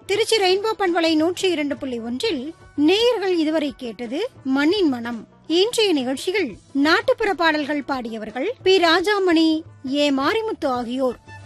Trichy rainbow பண்பலை 102.1 நேயர்கள் இதுவரை கேட்டது மண்ணின் மனம். இன்றைய நிகழ்ச்சிகள் நாட்டுப்புற பாடல்கள் பாடியவர்கள் பி. ராஜாமணி, ஏ. மாரிமுத்து ஆகியோர்.